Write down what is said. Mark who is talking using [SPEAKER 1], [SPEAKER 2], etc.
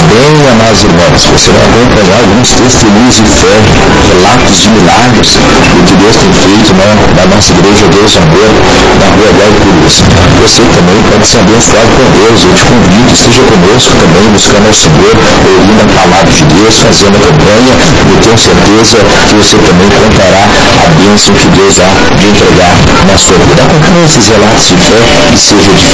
[SPEAKER 1] bem, amados irmãos, você vai acompanhar alguns testemunhos de fé, relatos de milagres, o que Deus tem feito na nossa igreja Deus Amor, na rua Eduardo Cruz. Você também pode ser abençoado com Deus. Eu te convido, esteja conosco também, buscando ao Senhor, ouvindo a palavra de Deus, fazendo a campanha. Eu tenho certeza que você também contará a bênção que Deus há de entregar na sua vida. Acompanhe esses relatos de fé e seja edificado.